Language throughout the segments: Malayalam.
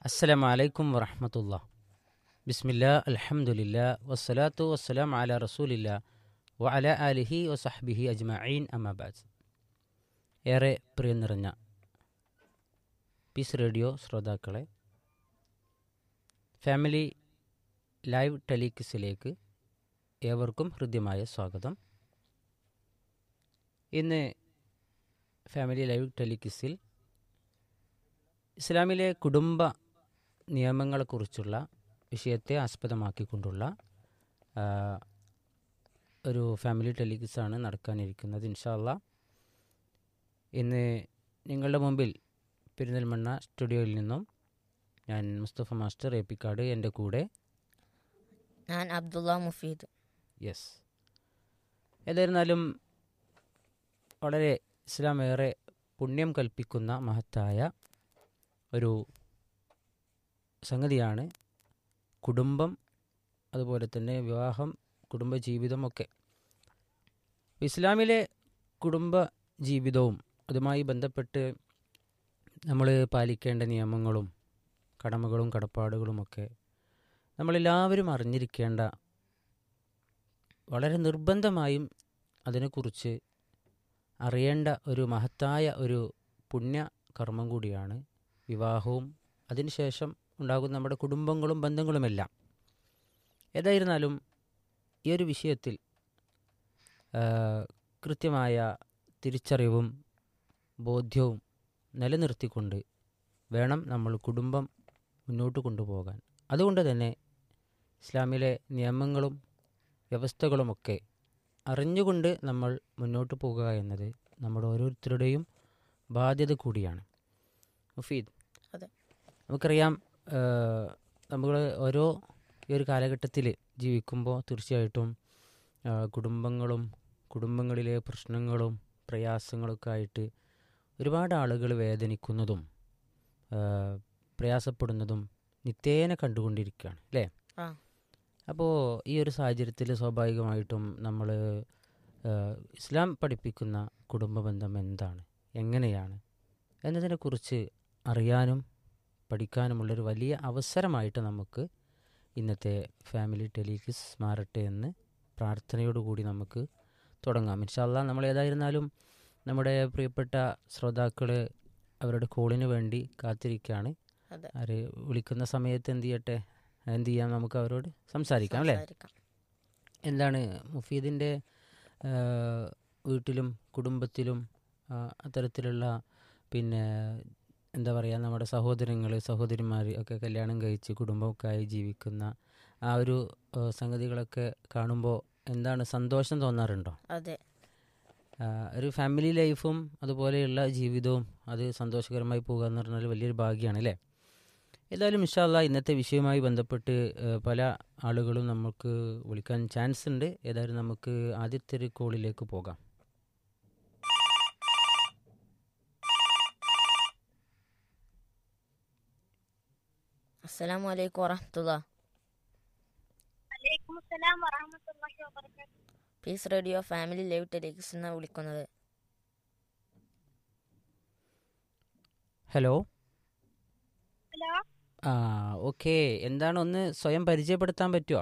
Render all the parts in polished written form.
അസ്സലാമു അലൈക്കും വറഹ്മത്തുള്ളാ. ബിസ്മില്ലാ അൽഹംദുലില്ലാ വസ്സലാത്തു വസ്സലാം അലാ റസൂലില്ലാ വഅലാ ആലിഹി വസഹ്ബിഹി അജ്മഈൻ അമ്മാ ബഅദ്. ഏറെ പ്രിയം നിറഞ്ഞ പീസ് റേഡിയോ ശ്രോതാക്കളെ, ഫാമിലി ലൈവ് ടെലിക്വിസിലേക്ക് ഏവർക്കും ഹൃദ്യമായ സ്വാഗതം. ഇന്ന് ഫാമിലി ലൈവ് ടെലിക്വിസിൽ ഇസ്ലാമിലെ കുടുംബ നിയമങ്ങളെക്കുറിച്ചുള്ള വിഷയത്തെ ആസ്പദമാക്കിക്കൊണ്ടുള്ള ഒരു ഫാമിലി ടെലിക്വിസാണ് നടക്കാനിരിക്കുന്നത്. ഇൻഷാ അല്ലാഹ് ഇന്ന് നിങ്ങളുടെ മുമ്പിൽ പെരിന്തൽമണ്ണ സ്റ്റുഡിയോയിൽ നിന്നും ഞാൻ മുസ്തഫ മാസ്റ്റർ ഏപ്പിക്കാട്, എൻ്റെ കൂടെ ഞാൻ അബ്ദുള്ള മുഫീദ്. യെസ്. ഏതായിരുന്നാലും വളരെ ഇസ്ലാം ഏറെ പുണ്യം കൽപ്പിക്കുന്ന മഹത്തായ ഒരു സംഗതിയാണ് കുടുംബം, അതുപോലെ തന്നെ വിവാഹം, കുടുംബജീവിതമൊക്കെ. ഇസ്ലാമിലെ കുടുംബ ജീവിതവും അതുമായി ബന്ധപ്പെട്ട് നമ്മൾ പാലിക്കേണ്ട നിയമങ്ങളും കടമകളും കടപ്പാടുകളുമൊക്കെ നമ്മളെല്ലാവരും അറിഞ്ഞിരിക്കേണ്ട, വളരെ നിർബന്ധമായും അതിനെക്കുറിച്ച് അറിയേണ്ട ഒരു മഹത്തായ ഒരു പുണ്യകർമ്മം കൂടിയാണ് വിവാഹവും അതിനുശേഷം ഉണ്ടാകുന്ന നമ്മുടെ കുടുംബങ്ങളും ബന്ധങ്ങളുമെല്ലാം. ഏതായിരുന്നാലും ഈ ഒരു വിഷയത്തിൽ കൃത്യമായ തിരിച്ചറിവും ബോധ്യവും നിലനിർത്തിക്കൊണ്ട് വേണം നമ്മൾ കുടുംബം മുന്നോട്ട് കൊണ്ടുപോകാൻ. അതുകൊണ്ട് തന്നെ ഇസ്ലാമിലെ നിയമങ്ങളും വ്യവസ്ഥകളുമൊക്കെ അറിഞ്ഞുകൊണ്ട് നമ്മൾ മുന്നോട്ട് പോകുക എന്നത് നമ്മുടെ ഓരോരുത്തരുടെയും ബാധ്യത കൂടിയാണ്. മുഫീദ്, അതെ, നമുക്കറിയാം, നമ്മൾ ഓരോ ഈ ഒരു കാലഘട്ടത്തിൽ ജീവിക്കുമ്പോൾ തീർച്ചയായിട്ടും കുടുംബങ്ങളും കുടുംബങ്ങളിലെ പ്രശ്നങ്ങളും പ്രയാസങ്ങളൊക്കെ ആയിട്ട് ഒരുപാട് ആളുകൾ വേദനിക്കുന്നതും പ്രയാസപ്പെടുന്നതും നിത്യേന കണ്ടുകൊണ്ടിരിക്കുകയാണ്, അല്ലേ? അപ്പോൾ ഈ ഒരു സാഹചര്യത്തിൽ സ്വാഭാവികമായിട്ടും നമ്മൾ ഇസ്ലാം പഠിപ്പിക്കുന്ന കുടുംബബന്ധം എന്താണ്, എങ്ങനെയാണ് എന്നതിനെക്കുറിച്ച് അറിയാനും പഠിക്കാനുമുള്ളൊരു വലിയ അവസരമായിട്ട് നമുക്ക് ഇന്നത്തെ ഫാമിലി ടെലിക്വിസ് മാറട്ടെ എന്ന് പ്രാർത്ഥനയോടുകൂടി നമുക്ക് തുടങ്ങാം. ഇൻഷാ അല്ലാഹ് നമ്മൾ ഏതായിരുന്നാലും നമ്മുടെ പ്രിയപ്പെട്ട ശ്രോതാക്കൾ അവരുടെ കോളിന് വേണ്ടി കാത്തിരിക്കുകയാണ്. അവർ വിളിക്കുന്ന സമയത്ത് എന്ത് ചെയ്യാം, നമുക്ക് അവരോട് സംസാരിക്കാം, അല്ലേ? എന്താണ് മുഫീദിൻ്റെ വീട്ടിലും കുടുംബത്തിലും അത്തരത്തിലുള്ള പിന്നെ എന്താ പറയുക, നമ്മുടെ സഹോദരങ്ങൾ സഹോദരിമാർ ഒക്കെ കല്യാണം കഴിച്ച് കുടുംബമൊക്കെ ആയി ജീവിക്കുന്ന ആ ഒരു സംഗതികളൊക്കെ കാണുമ്പോൾ എന്താണ് സന്തോഷം തോന്നാറുണ്ടോ? അതെ. ഒരു ഫാമിലി ലൈഫും അതുപോലെയുള്ള ജീവിതവും അത് സന്തോഷകരമായി പോകുക എന്ന് പറഞ്ഞാൽ വലിയൊരു ഭാഗ്യമാണ്, അല്ലേ? ഏതായാലും ഇൻഷാ അല്ലാഹ് ഇന്നത്തെ വിഷയവുമായി ബന്ധപ്പെട്ട് പല ആളുകളും നമുക്ക് വിളിക്കാൻ ചാൻസ് ഉണ്ട്. ഏതായാലും നമുക്ക് ആദ്യത്തെ ഒരു കോളിലേക്ക് പോകാം. അസ്സലാമു അലൈക്കും വറഹ്മത്തുള്ളാഹി. വലൈക്കും അസ്സലാം വറഹ്മത്തുള്ളാഹി വബറകാതുഹു. Piece radio family live telequiz എന്നാണ് വിളിക്കുന്നത്. ഹലോ. Hello, okay. എന്താണ്, ഒന്ന് സ്വയം പരിചയപ്പെടുത്താൻ പറ്റുമോ?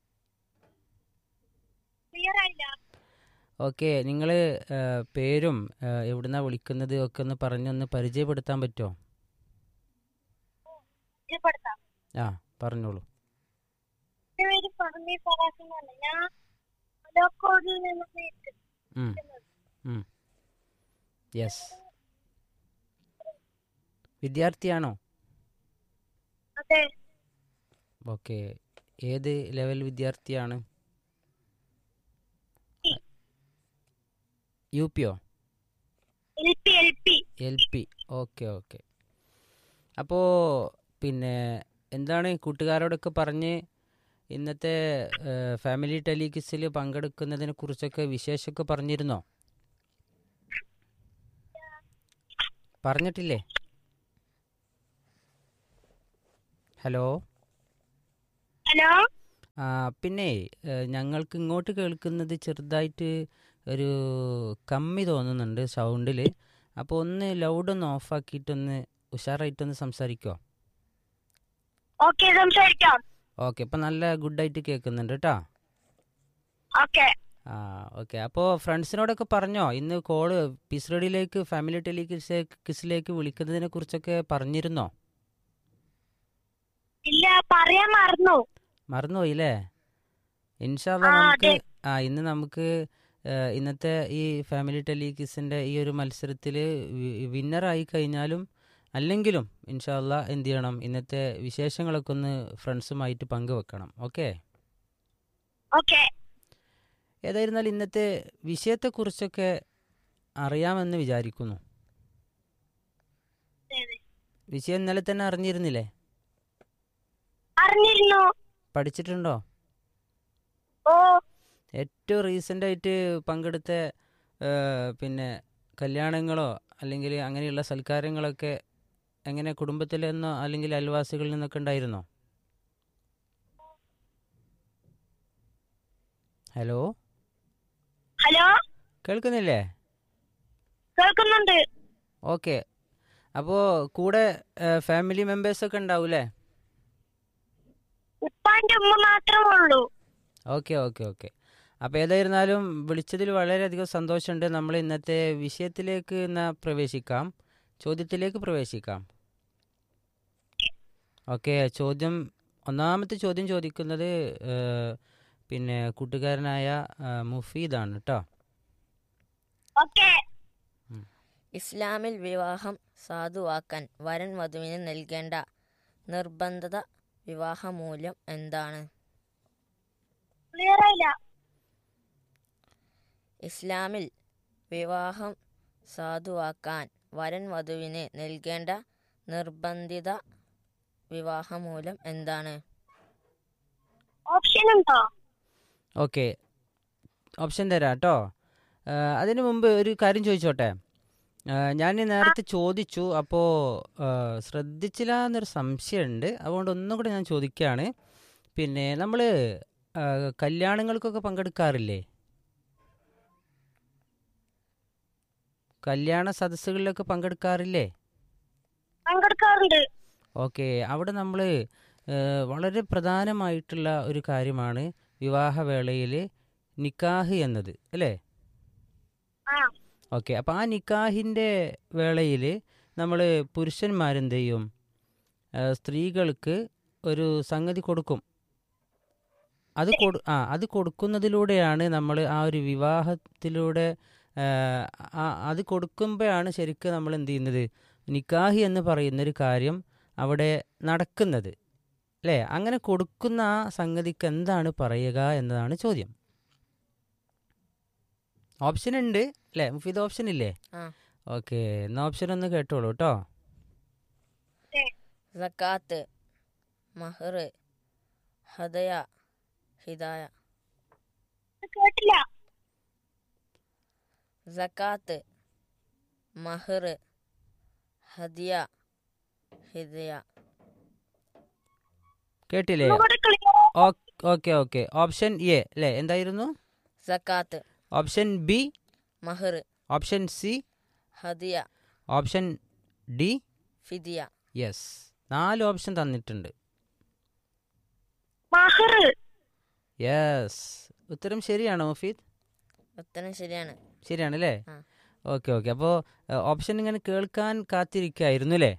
ക്ലിയർ ആയില്ല. ഓക്കെ, നിങ്ങൾ പേരും എവിടുന്നാണ് വിളിക്കുന്നത് ഒക്കെ ഒന്ന് പറഞ്ഞൊന്ന് പരിചയപ്പെടുത്താൻ പറ്റുമോ? പരിചയപ്പെടുത്താം. പറഞ്ഞോളൂ. എൻ്റെ പേര് ഫഹമി ഫറാസ് എന്നാണ്. ഞാൻ മലക്കോടിൽ നിന്ന് യെസ്. വിദ്യാർത്ഥിയാണോ? അതെ. ഓക്കെ. ഏത് ലെവൽ വിദ്യാർത്ഥിയാണ്? യു പിയോ? L P. ഓക്കെ. അപ്പോൾ പിന്നെ എന്താണ് കൂട്ടുകാരോടൊക്കെ പറഞ്ഞ് ഇന്നത്തെ ഫാമിലി ടെലിക്വിസിൽ പങ്കെടുക്കുന്നതിനെ കുറിച്ചൊക്കെ വിശേഷമൊക്കെ പറഞ്ഞിരുന്നോ? പറഞ്ഞിട്ടില്ലേ? ഹലോ. പിന്നെ ഞങ്ങൾക്ക് ഇങ്ങോട്ട് കേൾക്കുന്നത് ചെറുതായിട്ട് ഒരു കമ്മി തോന്നുന്നുണ്ട് സൗണ്ടിൽ. അപ്പോൾ ഒന്ന് ലൗഡൊന്ന് ഓഫാക്കിയിട്ടൊന്ന് ഉഷാറായിട്ടൊന്ന് സംസാരിക്കുമോ? ഓക്കെ, സംസാരിക്കാം. ഓക്കെ, ഇപ്പം നല്ല ഗുഡായിട്ട് കേൾക്കുന്നുണ്ട് കേട്ടോ. ഓക്കെ. ആ ഓക്കെ. അപ്പോൾ ഫ്രണ്ട്സിനോടൊക്കെ പറഞ്ഞോ ഇന്ന് കോള് പീസ് റേഡിയോയിലേക്ക് ഫാമിലി ടെലികിസിലേക്ക് വിളിക്കുന്നതിനെ കുറിച്ചൊക്കെ പറഞ്ഞിരുന്നോ? ഇല്ല, പറയാൻ മറന്നു. മറന്നുപോയില്ലേ? ഇൻഷാല്ല നമുക്ക് ഇന്ന് നമുക്ക് ഇന്നത്തെ ഈ ഫാമിലി ടെലികിസിൻ്റെ ഈ ഒരു മത്സരത്തിൽ വിന്നറായി കഴിഞ്ഞാലും അല്ലെങ്കിലും ഇൻഷാല്ല എന്ത് ചെയ്യണം, ഇന്നത്തെ വിശേഷങ്ങളൊക്കെ ഒന്ന് ഫ്രണ്ട്സുമായിട്ട് പങ്കുവെക്കണം. ഓക്കെ. ഓക്കെ. ഏതായിരുന്നാലും ഇന്നത്തെ വിഷയത്തെക്കുറിച്ചൊക്കെ അറിയാമെന്ന് വിചാരിക്കുന്നു. വിഷയം ഇന്നലെ തന്നെ അറിഞ്ഞിരുന്നില്ലേ? അറിഞ്ഞിരുന്നു. പഠിച്ചിട്ടുണ്ടോ? ഓ, ഏറ്റവും റീസെൻ്റായിട്ട് പങ്കെടുത്ത പിന്നെ കല്യാണങ്ങളോ അല്ലെങ്കിൽ അങ്ങനെയുള്ള സൽക്കാരങ്ങളൊക്കെ എങ്ങനെ കുടുംബത്തിൽ നിന്നോ അല്ലെങ്കിൽ അയൽവാസികളിൽ നിന്നൊക്കെ ഉണ്ടായിരുന്നോ? ഹലോ ഹലോ, കേൾക്കുന്നില്ലേ? കേൾക്കുന്നുണ്ട്. ഓക്കെ. അപ്പോൾ കൂടെ ഫാമിലി മെമ്പേഴ്സൊക്കെ ഉണ്ടാവൂലേ? ഉപ്പാന്റെ ഉമ്മ മാത്രമേ ഉള്ളൂ. Okay okay okay. അപ്പോൾ ഏതായിരുന്നാലും വിളിച്ചതിൽ വളരെയധികം സന്തോഷമുണ്ട്. നമ്മൾ ഇന്നത്തെ വിഷയത്തിലേക്ക് പ്രവേശിക്കാം, ചോദ്യത്തിലേക്ക് പ്രവേശിക്കാം. ഓക്കെ. ഒന്നാമത്തെ ചോദ്യം ചോദിക്കുന്നത് പിന്നെ കൂട്ടുകാരനായ മുഫീദാണ് കേട്ടോ. ഓക്കെ. ഇസ്ലാമിൽ വിവാഹം സാധുവാക്കാൻ വരൻ വധുവിന് നൽകേണ്ട നിർബന്ധ വിവാഹമൂല്യം എന്താണ്? ക്ലിയർ ആയില്ല. ഇസ്ലാമിൽ വിവാഹം സാധുവാക്കാൻ വരൻ വധുവിന് നൽകേണ്ട നിർബന്ധിത വിവാഹമൂല്യം എന്താണ്? ഓപ്ഷൻ ഉണ്ടോ? ഓക്കെ, ഓപ്ഷൻ തരാം കേട്ടോ. അതിനു മുമ്പ് ഒരു കാര്യം ചോദിച്ചോട്ടെ. ഞാൻ നേരത്തെ ചോദിച്ചു, അപ്പോൾ ശ്രദ്ധിച്ചില്ല എന്നൊരു സംശയമുണ്ട്. അതുകൊണ്ട് ഒന്നും കൂടെ ഞാൻ ചോദിക്കുകയാണ്. പിന്നെ നമ്മൾ കല്യാണങ്ങൾക്കൊക്കെ പങ്കെടുക്കാറില്ലേ? കല്യാണ സദസ്സുകളിലൊക്കെ പങ്കെടുക്കാറില്ലേ? പങ്കെടുക്കാറുണ്ട്. ഓക്കെ. അവിടെ നമ്മൾ വളരെ പ്രധാനമായിട്ടുള്ള ഒരു കാര്യമാണ് വിവാഹവേളയിൽ നിക്കാഹ് എന്നത്, അല്ലേ? ആ, ഓക്കെ. അപ്പോൾ ആ നിക്കാഹിൻ്റെ വേളയിൽ നമ്മൾ പുരുഷന്മാരെന്ത് ചെയ്യും? സ്ത്രീകൾക്ക് ഒരു സംഗതി കൊടുക്കും. അത് കൊടുക്കുന്നതിലൂടെയാണ് നമ്മൾ ആ ഒരു വിവാഹത്തിലൂടെ അത് കൊടുക്കുമ്പോഴാണ് ശരിക്കും നമ്മൾ എന്ത് ചെയ്യുന്നത്, നിക്കാഹി എന്ന് പറയുന്നൊരു കാര്യം അവിടെ നടക്കുന്നത്, അല്ലേ? അങ്ങനെ കൊടുക്കുന്ന ആ സംഗതിക്ക് എന്താണ് പറയുക എന്നതാണ് ചോദ്യം. ഓപ്ഷൻ ഉണ്ട് അല്ലേ മുഫീദ്? ഓപ്ഷൻ ഇല്ലേ? ഓക്കെ, എന്നാൽ ഓപ്ഷൻ ഒന്ന് കേട്ടോളൂ കേട്ടോ. സക്കാത്ത്, മഹർ, ഹദയ, ഹിദായ. കേട്ടില്ല. സക്കാത്ത്, മഹർ, ഹദിയ, ഹിദയ. കേട്ടില്ലേ? ഒന്നുകൂടി clear. Okay okay. Option A അല്ലേ എന്തായിരുന്നു? സക്കാത്ത്. ഓപ്ഷൻ ബി മഹർ. ഓപ്ഷൻ സി ഹദിയ. Option D ഫിദിയ. യെസ്, 4 ഓപ്ഷൻ തന്നിട്ടുണ്ട്. മഹർ. യെസ്, ഉത്തരം ശരിയാണോ മുഫീദ്? ഉത്തരം ശരിയാണ്. ശരിയാണല്ലേ? ആ. Okay okay. അപ്പോൾ ഓപ്ഷൻ ഇങ്ങനെ കേൾക്കാൻ കാത്തിരിക്കുകയായിരുന്നു അല്ലേ?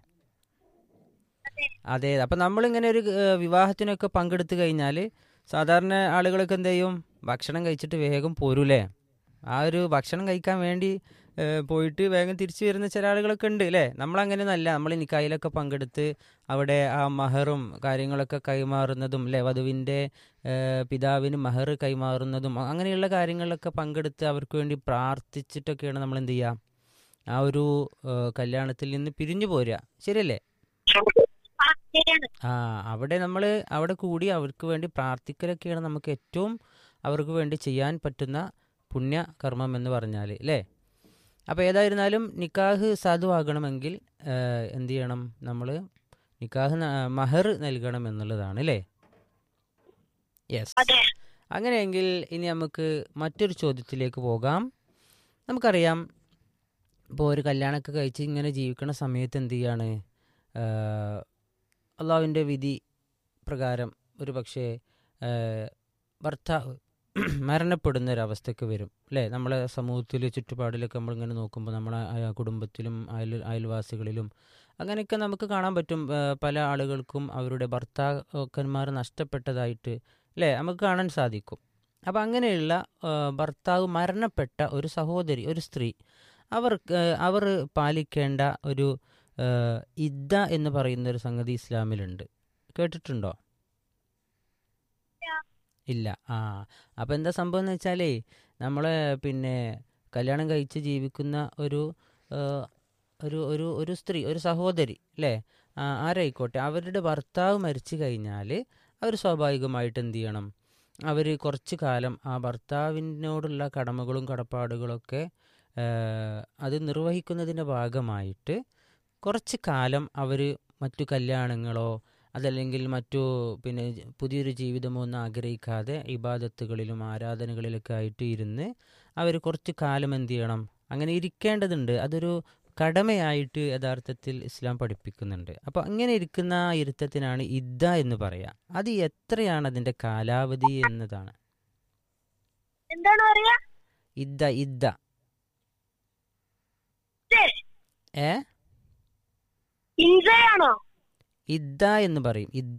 അതെ. അപ്പം നമ്മളിങ്ങനെ ഒരു വിവാഹത്തിനൊക്കെ പങ്കെടുത്തു കഴിഞ്ഞാൽ സാധാരണ ആളുകളൊക്കെ എന്ത് ചെയ്യും? ഭക്ഷണം കഴിച്ചിട്ട് വേഗം പോരൂലേ? ആ ഒരു ഭക്ഷണം കഴിക്കാൻ വേണ്ടി പോയിട്ട് വേഗം തിരിച്ചു വരുന്ന ചില ആളുകളൊക്കെ ഉണ്ട് അല്ലേ? നമ്മളങ്ങനെയൊന്നല്ല. നമ്മൾ നിക്കാഹിലൊക്കെ പങ്കെടുത്ത് അവിടെ ആ മഹറും കാര്യങ്ങളൊക്കെ കൈമാറുന്നതും അല്ലേ, വധുവിൻ്റെ പിതാവിന് മഹർ കൈമാറുന്നതും അങ്ങനെയുള്ള കാര്യങ്ങളിലൊക്കെ പങ്കെടുത്ത് അവർക്ക് വേണ്ടി പ്രാർത്ഥിച്ചിട്ടൊക്കെയാണ് നമ്മൾ എന്ത് ചെയ്യുക, ആ ഒരു കല്യാണത്തിൽ നിന്ന് പിരിഞ്ഞു പോരുക. ശരിയല്ലേ? അവിടെ കൂടി അവർക്ക് വേണ്ടി പ്രാർത്ഥിക്കലൊക്കെയാണ് നമുക്ക് ഏറ്റവും അവർക്ക് വേണ്ടി ചെയ്യാൻ പറ്റുന്ന പുണ്യകർമ്മം എന്ന് പറഞ്ഞാൽ, അല്ലേ? അപ്പോൾ ഏതായിരുന്നാലും നിക്കാഹ് സാധുവാകണമെങ്കിൽ എന്ത് ചെയ്യണം? നമ്മൾ നിക്കാഹ് മഹർ നൽകണം എന്നുള്ളതാണ്, അല്ലേ? യെസ്. അങ്ങനെയെങ്കിൽ ഇനി നമുക്ക് മറ്റൊരു ചോദ്യത്തിലേക്ക് പോകാം. നമുക്കറിയാം, ഇപ്പോൾ ഒരു കല്യാണമൊക്കെ കഴിച്ച് ഇങ്ങനെ ജീവിക്കുന്ന സമയത്ത് എന്ത് ചെയ്യാണ്, അള്ളാഹുവിൻ്റെ വിധി പ്രകാരം ഒരു പക്ഷേ ഭർത്താവ് മരണപ്പെടുന്ന ഒരവസ്ഥയ്ക്ക് വരും അല്ലേ? നമ്മളെ സമൂഹത്തിൽ ചുറ്റുപാടിലൊക്കെ നമ്മളിങ്ങനെ നോക്കുമ്പോൾ നമ്മളെ കുടുംബത്തിലും അയൽവാസികളിലും അങ്ങനെയൊക്കെ നമുക്ക് കാണാൻ പറ്റും. പല ആളുകൾക്കും അവരുടെ ഭർത്താക്കന്മാർ നഷ്ടപ്പെട്ടതായിട്ട് അല്ലേ നമുക്ക് കാണാൻ സാധിക്കും. അപ്പം അങ്ങനെയുള്ള ഭർത്താവ് മരണപ്പെട്ട ഒരു സഹോദരി, ഒരു സ്ത്രീ, അവർ പാലിക്കേണ്ട ഒരു ഇദ്ദ എന്ന് പറയുന്ന ഒരു സംഗതി ഇസ്ലാമിലുണ്ട്. കേട്ടിട്ടുണ്ടോ? ഇല്ല. അപ്പം എന്താ സംഭവം എന്ന് വെച്ചാലേ നമ്മളെ പിന്നെ കല്യാണം കഴിച്ച് ജീവിക്കുന്ന ഒരു ഒരു ഒരു ഒരു സ്ത്രീ, ഒരു സഹോദരി അല്ലേ, ആരായിക്കോട്ടെ, അവരുടെ ഭർത്താവ് മരിച്ചു കഴിഞ്ഞാൽ അവർ സ്വാഭാവികമായിട്ട് എന്ത് ചെയ്യണം? അവർ കുറച്ച് കാലം ആ ഭർത്താവിനോടുള്ള കടമകളും കടപ്പാടുകളൊക്കെ അത് നിർവഹിക്കുന്നതിൻ്റെ ഭാഗമായിട്ട് കുറച്ച് കാലം അവർ മറ്റു കല്യാണങ്ങളോ അതല്ലെങ്കിൽ മറ്റു പിന്നെ പുതിയൊരു ജീവിതമോ ഒന്നും ആഗ്രഹിക്കാതെ ഇബാദത്തുകളിലും ആരാധനകളിലൊക്കെ ആയിട്ട് ഇരുന്ന് അവർ കുറച്ച് കാലം എന്ത് ചെയ്യണം? അങ്ങനെ ഇരിക്കേണ്ടതുണ്ട്. അതൊരു കടമയായിട്ട് യഥാർത്ഥത്തിൽ ഇസ്ലാം പഠിപ്പിക്കുന്നുണ്ട്. അപ്പോൾ അങ്ങനെ ഇരിക്കുന്ന ആ ഇരുത്തത്തിനാണ് ഇദ്ദ എന്ന് പറയുക. അത് എത്രയാണ് അതിൻ്റെ കാലാവധി എന്നതാണ്. എന്താണ് പറയാ? ഇദ്ദ. ഇദ്ദ ഇൻസയാണോ? ഇദ്ദ എന്ന് പറയും. ഇദ്ദ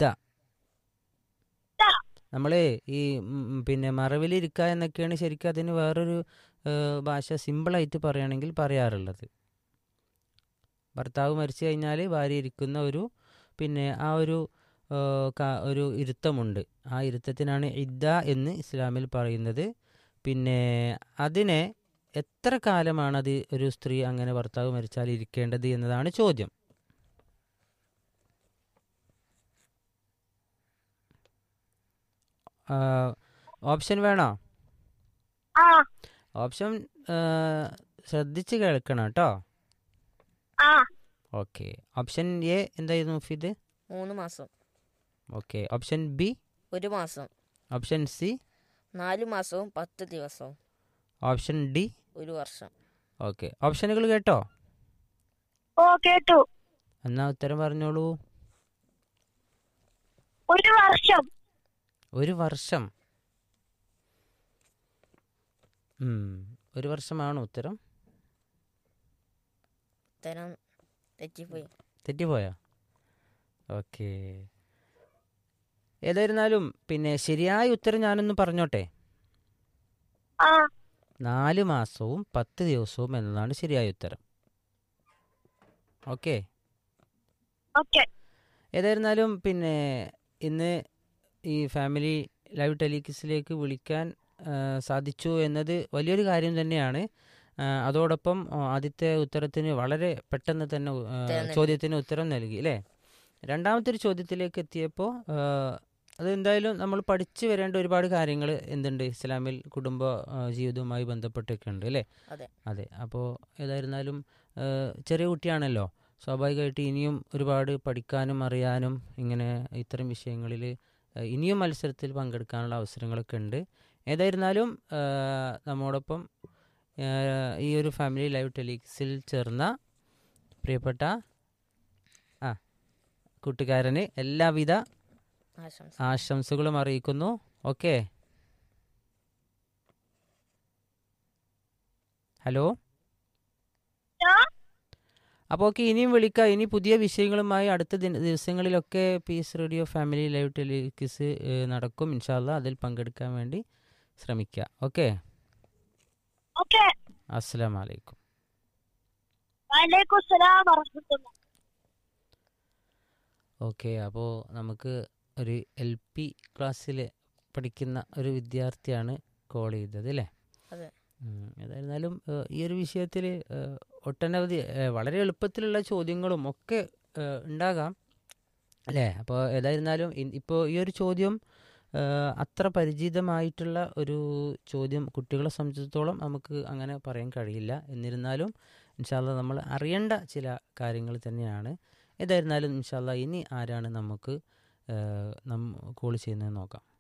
നമ്മൾ ഈ പിന്നെ മറവിലിരിക്കുക എന്നൊക്കെയാണ് ശരിക്കും അതിന് വേറൊരു ഭാഷ സിമ്പിളായിട്ട് പറയുകയാണെങ്കിൽ പറയാറുള്ളത്. ഭർത്താവ് മരിച്ചു കഴിഞ്ഞാൽ ഭാര്യ ഇരിക്കുന്ന ഒരു പിന്നെ ആ ഒരു ഇരുത്തമുണ്ട്. ആ ഇരുത്തത്തിനാണ് ഇദ്ദ എന്ന് ഇസ്ലാമിൽ പറയുന്നത്. പിന്നെ അതിനെ എത്ര കാലമാണ് അത് ഒരു സ്ത്രീ അങ്ങനെ ഭർത്താവ് മരിച്ചാൽ ഇരിക്കേണ്ടത് എന്നതാണ് ചോദ്യം. ഓപ്ഷൻ വേണോ? ഓപ്ഷൻ ശ്രദ്ധിച്ച് കേൾക്കണം കേട്ടോ. ഓക്കെ. ഓപ്ഷൻ എ എന്തായിരുന്നു മുഫീദ്? 3 മാസം. ഓക്കെ. ഓപ്ഷൻ ബി 1 മാസം. ഓപ്ഷൻ സി 4 മാസവും 10 ദിവസവും. ഓപ്ഷൻ ഡി 1 വർഷം. ഓക്കെ. ഓപ്ഷനുകൾ കേട്ടോ? കേട്ടു. എന്നാ ഉത്തരം പറഞ്ഞോളൂ. 1 വർഷം. 1 വർഷം. 1 വർഷമാണോ ഉത്തരം? ഉത്തരം തെറ്റിപ്പോയോ? ഓക്കെ. ഏതായിരുന്നാലും പിന്നെ ശരിയായ ഉത്തരം ഞാനൊന്ന് പറഞ്ഞോട്ടെ. 4 മാസവും 10 ദിവസവും എന്നതാണ് ശരിയായ ഉത്തരം. ഓക്കെ. ഏതായിരുന്നാലും പിന്നെ ഇന്ന് ഈ ഫാമിലി ലൈവ് ടെലികിസിലേക്ക് വിളിക്കാൻ സാധിച്ചു എന്നത് വലിയൊരു കാര്യം തന്നെയാണ്. അതോടൊപ്പം ആദ്യത്തെ ഉത്തരത്തിന് വളരെ പെട്ടെന്ന് തന്നെ ചോദ്യത്തിന് ഉത്തരം നൽകി അല്ലേ? രണ്ടാമത്തെ ഒരു ചോദ്യത്തിലേക്ക് എത്തിയപ്പോൾ അതെന്തായാലും നമ്മൾ പഠിച്ചു വരേണ്ട ഒരുപാട് കാര്യങ്ങൾ എന്തുണ്ട് ഇസ്ലാമിൽ കുടുംബ ജീവിതവുമായി ബന്ധപ്പെട്ടൊക്കെ ഉണ്ട് അല്ലേ? അതെ. അപ്പോൾ ഏതായിരുന്നാലും ചെറിയ കുട്ടിയാണല്ലോ, സ്വാഭാവികമായിട്ട് ഇനിയും ഒരുപാട് പഠിക്കാനും അറിയാനും ഇങ്ങനെ ഇത്തരം വിഷയങ്ങളിൽ ഇനിയും മത്സരത്തിൽ പങ്കെടുക്കാനുള്ള അവസരങ്ങളൊക്കെ ഉണ്ട്. ഏതായിരുന്നാലും നമ്മോടൊപ്പം ഈ ഒരു ഫാമിലി ലൈവ് ടെലിക്സിൽ ചേർന്ന പ്രിയപ്പെട്ട കൂട്ടുകാരന് എല്ലാവിധ ആശംസകളും അറിയിക്കുന്നു. ഓക്കെ. ഹലോ. അപ്പോൾ ഓക്കെ, ഇനിയും വിളിക്കാം. ഇനി പുതിയ വിഷയങ്ങളുമായി അടുത്ത ദിവസങ്ങളിലൊക്കെ piece radio family live telequiz നടക്കും. ഇൻഷാ അല്ലാഹ് അതിൽ പങ്കെടുക്കാൻ വേണ്ടി ശ്രമിക്കുക. ഓക്കെ. അസ്സലാമു അലൈക്കും. ഓക്കെ. അപ്പോൾ നമുക്ക് ഒരു LP ക്ലാസ്സിൽ പഠിക്കുന്ന ഒരു വിദ്യാർത്ഥിയാണ് കോൾ ചെയ്തത് അല്ലേ? ഏതായിരുന്നാലും ഈ ഒരു വിഷയത്തിൽ ഒട്ടനവധി വളരെ എളുപ്പത്തിലുള്ള ചോദ്യങ്ങളും ഒക്കെ ഉണ്ടാകാം അല്ലേ? അപ്പോൾ ഏതായിരുന്നാലും ഇപ്പോൾ ഈ ഒരു ചോദ്യം അത്ര പരിചിതമായിട്ടുള്ള ഒരു ചോദ്യം കുട്ടികളെ സംബന്ധിച്ചിടത്തോളം നമുക്ക് അങ്ങനെ പറയാൻ കഴിയില്ല. എന്നിരുന്നാലും ഇൻഷാ അല്ലാഹ് നമ്മൾ അറിയേണ്ട ചില കാര്യങ്ങൾ തന്നെയാണ്. ഏതായിരുന്നാലും ഇൻഷാ അല്ലാഹ് ഇനി ആരാണ് നമുക്ക് കോൾ ചെയ്യുന്നത് നോക്കാം.